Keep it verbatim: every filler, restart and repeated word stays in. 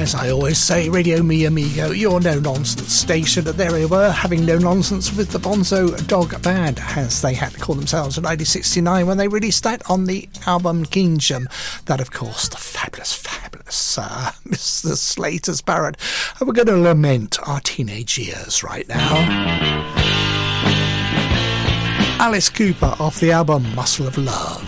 As I always say, Radio Mi Amigo, your no-nonsense station. And there they were, having no nonsense with the Bonzo Dog Band, as they had to call themselves in nineteen sixty-nine when they released that on the album Kingdom. That, of course, the fabulous, fabulous uh, Mister Slater's Parrot. And we're going to lament our teenage years right now. Alice Cooper off the album Muscle of Love.